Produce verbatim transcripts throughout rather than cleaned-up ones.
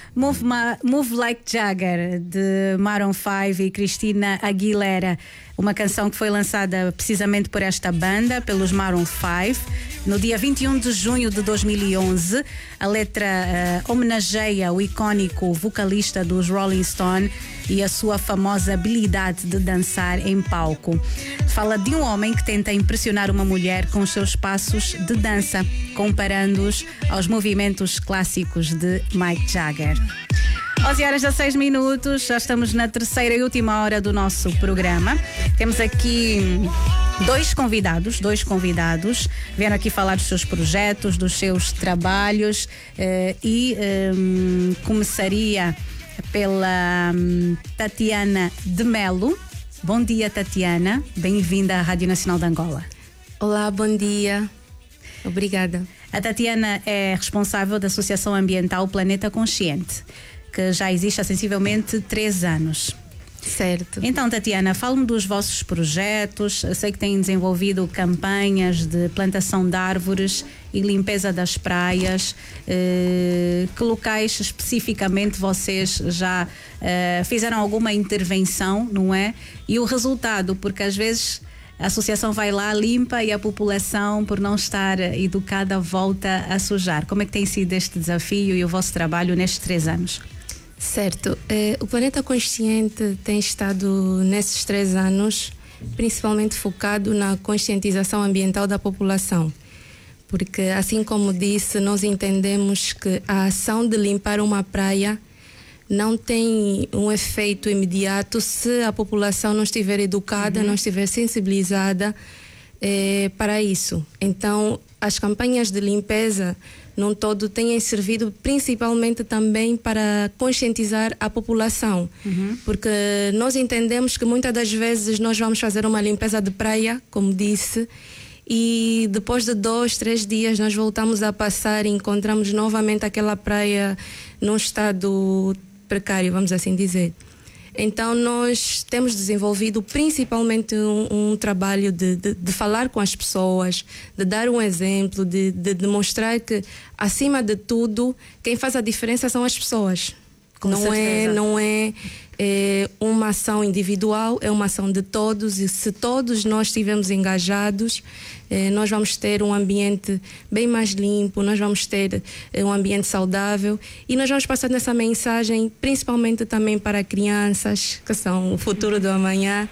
Move, Ma- Move Like Jagger, de Maroon five e Christina Aguilera. Uma canção que foi lançada precisamente por esta banda, pelos Maroon five, no dia vinte e um de junho de dois mil e onze. A letra uh, homenageia o icónico vocalista dos Rolling Stones e a sua famosa habilidade de dançar em palco. Fala de um homem que tenta impressionar uma mulher com os seus passos de dança, comparando-os aos movimentos clássicos de Mick Jagger. onze horas e seis minutos, já estamos na terceira e última hora do nosso programa. Temos aqui dois convidados, dois convidados, vieram aqui falar dos seus projetos, dos seus trabalhos eh, e eh, começaria pela um, Tatiana de Melo. Bom dia, Tatiana, bem-vinda à Rádio Nacional de Angola. Olá, bom dia, obrigada. A Tatiana é responsável da Associação Ambiental Planeta Consciente, que já existe há sensivelmente três anos. Certo. Então, Tatiana, fale-me dos vossos projetos. Eu sei que têm desenvolvido campanhas de plantação de árvores e limpeza das praias. Eh, que locais especificamente vocês já eh, fizeram alguma intervenção, não é? E o resultado, porque às vezes a associação vai lá, limpa e a população, por não estar educada, volta a sujar. Como é que tem sido este desafio e o vosso trabalho nestes três anos? Certo. Eh, o Planeta Consciente tem estado nesses três anos principalmente focado na conscientização ambiental da população. Porque, assim como disse, nós entendemos que a ação de limpar uma praia não tem um efeito imediato se a população não estiver educada, uhum. não estiver sensibilizada eh, para isso. Então, as campanhas de limpeza num todo têm servido principalmente também para conscientizar a população, uhum. porque nós entendemos que muitas das vezes nós vamos fazer uma limpeza de praia, como disse, e depois de dois, três dias nós voltamos a passar e encontramos novamente aquela praia num estado precário, vamos assim dizer. Então nós temos desenvolvido principalmente um, um trabalho de, de, de falar com as pessoas, de dar um exemplo, de, de demonstrar que, acima de tudo, quem faz a diferença são as pessoas. Com não é, não é, é uma ação individual, é uma ação de todos, e se todos nós estivermos engajados, eh, nós vamos ter um ambiente bem mais limpo, nós vamos ter eh, um ambiente saudável e nós vamos passar nessa mensagem principalmente também para crianças, que são o futuro do amanhã.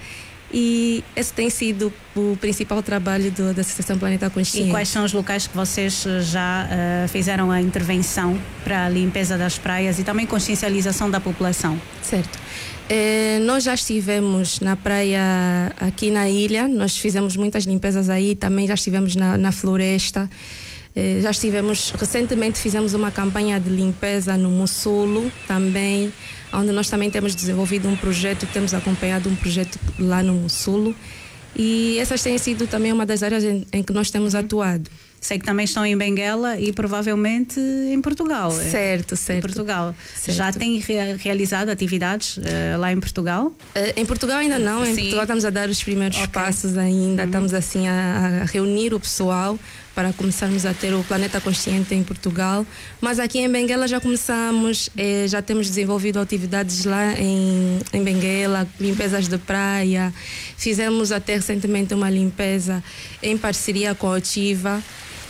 E esse tem sido o principal trabalho do, da Associação Planeta Consciente. E quais são os locais que vocês já uh, fizeram a intervenção para a limpeza das praias e também consciencialização da população? Certo. Eh, nós já estivemos na praia aqui na ilha, nós fizemos muitas limpezas aí, também já estivemos na, na floresta. Eh, já estivemos, recentemente fizemos uma campanha de limpeza no Mussulo também, onde nós também temos desenvolvido um projeto, temos acompanhado um projeto lá no Mussulo, e essas têm sido também uma das áreas em, em que nós temos atuado. Sei que também estão em Benguela e provavelmente em Portugal. Certo, certo. Em Portugal. Certo. Já têm re- realizado atividades uh, lá em Portugal? Uh, em Portugal ainda não, em Sim. Portugal estamos a dar os primeiros okay. passos ainda, uhum. estamos assim a, a reunir o pessoal para começarmos a ter o Planeta Consciente em Portugal, mas aqui em Benguela já começamos, eh, já temos desenvolvido atividades lá em, em Benguela, limpezas de praia, fizemos até recentemente uma limpeza em parceria com a Otiva.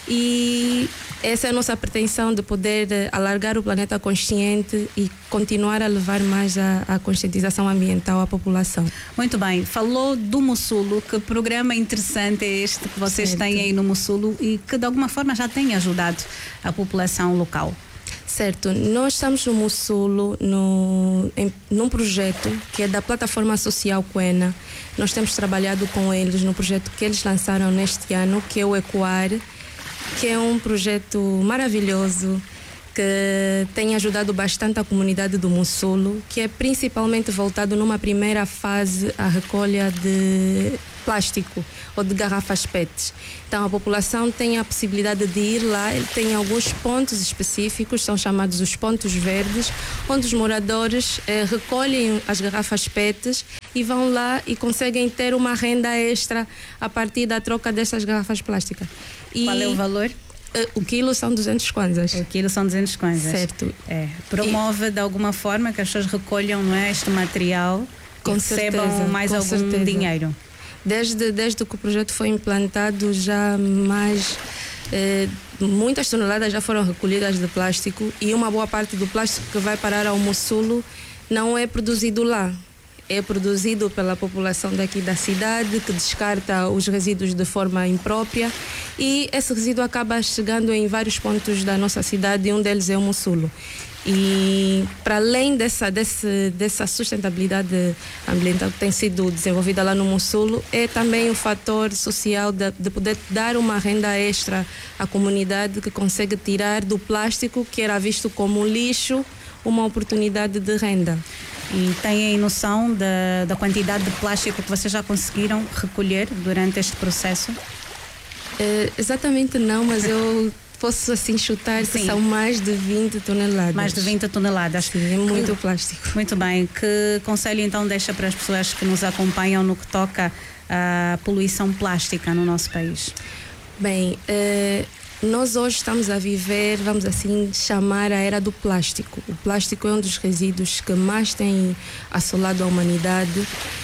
E essa é a nossa pretensão, de poder alargar o Planeta Consciente e continuar a levar mais a, a conscientização ambiental à população. Muito bem, falou do Mussulo, que programa interessante é este que vocês certo. têm aí no Mussulo e que de alguma forma já tem ajudado a população local? Certo, nós estamos no Mussulo no, em, num projeto que é da plataforma social Quena. Nós temos trabalhado com eles no projeto que eles lançaram neste ano, que é o Ecoar, que é um projeto maravilhoso que tem ajudado bastante a comunidade do Mussulo, que é principalmente voltado numa primeira fase à recolha de plástico ou de garrafas P E Ts. Então a população tem a possibilidade de ir lá, tem alguns pontos específicos, são chamados os pontos verdes, onde os moradores eh, recolhem as garrafas P E Ts e vão lá e conseguem ter uma renda extra a partir da troca dessas garrafas plásticas. E qual é o valor? O quilo são duzentos kwanzas. O quilo são duzentos kwanzas. Certo. É. Promove e... de alguma forma que as pessoas recolham, não é, este material com e certeza, recebam mais algum certeza. dinheiro. Desde, desde que o projeto foi implantado, já mais eh, muitas toneladas já foram recolhidas de plástico, e uma boa parte do plástico que vai parar ao Mossulo não é produzido lá. É produzido pela população daqui da cidade, que descarta os resíduos de forma imprópria, e esse resíduo acaba chegando em vários pontos da nossa cidade, e um deles é o Mossulo. E para além dessa, desse, dessa sustentabilidade ambiental que tem sido desenvolvida lá no Mossulo, é também o fator social de, de poder dar uma renda extra à comunidade, que consegue tirar do plástico, que era visto como lixo, uma oportunidade de renda. E têm noção da, da quantidade de plástico que vocês já conseguiram recolher durante este processo? É, exatamente não, mas eu posso assim chutar que Sim. são mais de vinte toneladas. Mais de vinte toneladas. Sim, é muito que, plástico. Muito bem. Que conselho então deixa para as pessoas que nos acompanham no que toca à poluição plástica no nosso país? Bem, é, nós hoje estamos a viver, vamos assim chamar, a era do plástico. O plástico é um dos resíduos que mais tem assolado a humanidade,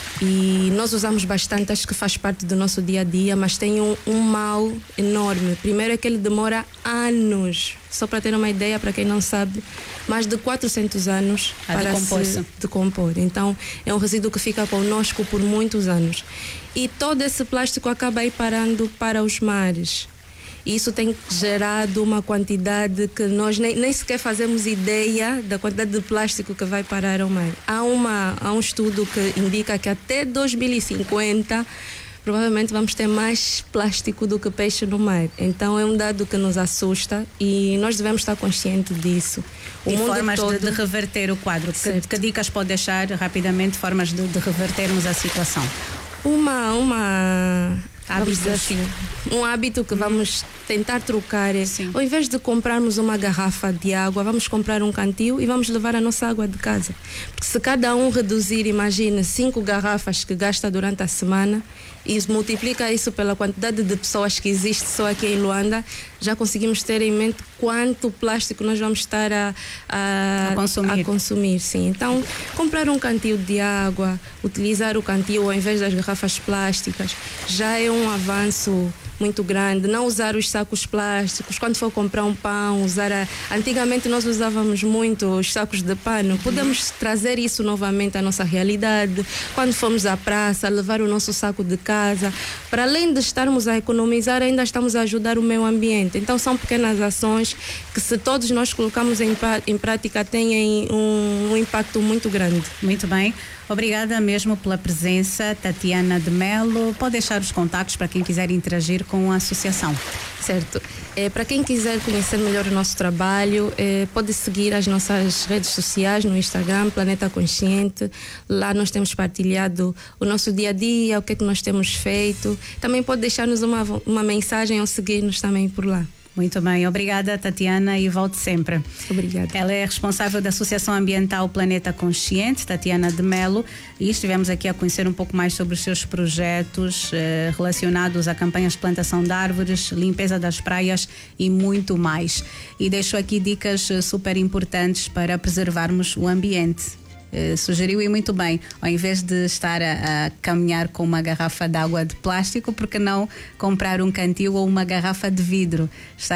e nós usamos bastante, acho que faz parte do nosso dia a dia, mas tem um, um mal enorme. Primeiro é que ele demora anos, só para ter uma ideia, para quem não sabe, mais de quatrocentos anos a para decompor-se. se decompor. Então é um resíduo que fica conosco por muitos anos. E todo esse plástico acaba aí parando para os mares. E isso tem gerado uma quantidade que nós nem, nem sequer fazemos ideia da quantidade de plástico que vai parar ao mar. Há, uma, há um estudo que indica que até dois mil e cinquenta provavelmente vamos ter mais plástico do que peixe no mar. Então é um dado que nos assusta, e nós devemos estar conscientes disso. O e mundo formas todo... de, de reverter o quadro. Que, que dicas pode deixar rapidamente, formas de, de revertermos a situação? Uma... uma... Hábitos. Assim, um hábito que vamos tentar trocar é, Sim. ao invés de comprarmos uma garrafa de água, vamos comprar um cantil e vamos levar a nossa água de casa. Porque se cada um reduzir, imagina, cinco garrafas que gasta durante a semana, e multiplica isso pela quantidade de pessoas que existe só aqui em Luanda, já conseguimos ter em mente quanto plástico nós vamos estar a, a, a consumir. A consumir sim. Então, comprar um cantil de água, utilizar o cantil ao invés das garrafas plásticas, já é um avanço muito grande. Não usar os sacos plásticos. Quando for comprar um pão, usar a... Antigamente nós usávamos muito os sacos de pano. Podemos trazer isso novamente à nossa realidade. Quando formos à praça, levar o nosso saco de casa. Para além de estarmos a economizar, ainda estamos a ajudar o meio ambiente. Então são pequenas ações que, se todos nós colocamos em, em prática, têm um, um impacto muito grande. Muito bem. Obrigada mesmo pela presença, Tatiana de Melo. Pode deixar os contactos para quem quiser interagir com a associação. Certo. É, para quem quiser conhecer melhor o nosso trabalho, é, pode seguir as nossas redes sociais no Instagram, Planeta Consciente. Lá nós temos partilhado o nosso dia a dia, o que é que nós temos feito. Também pode deixar-nos uma, uma mensagem ou seguir-nos também por lá. Muito bem, obrigada, Tatiana, e volte sempre. Obrigada. Ela é responsável da Associação Ambiental Planeta Consciente, Tatiana de Melo, e estivemos aqui a conhecer um pouco mais sobre os seus projetos eh, relacionados a campanhas de plantação de árvores, limpeza das praias e muito mais. E deixo aqui dicas super importantes para preservarmos o ambiente. Uh, sugeriu e muito bem, ao invés de estar a, a caminhar com uma garrafa de água de plástico, por que não comprar um cantil ou uma garrafa de vidro?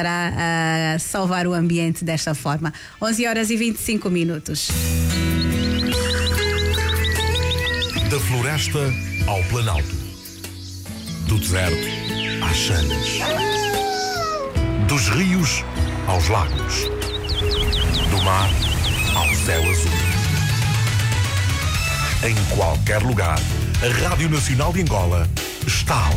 Estará a salvar o ambiente desta forma. onze horas e vinte e cinco minutos. Da floresta ao Planalto, do deserto às chanas, dos rios aos lagos, do mar ao céu azul. Em qualquer lugar, a Rádio Nacional de Angola está